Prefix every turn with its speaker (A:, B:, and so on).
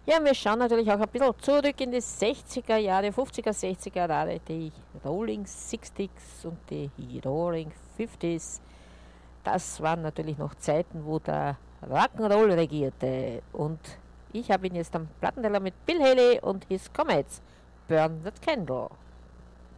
A: Ja, wir schauen natürlich auch ein bisschen zurück in die 60er Jahre, 50er, 60er Jahre, die Rolling 60s und die Roaring 50s. Das waren natürlich noch Zeiten, wo der Rock'n'Roll regierte. Und ich habe ihn jetzt am Plattenteller mit Bill Haley und His Comets. Burn That Candle.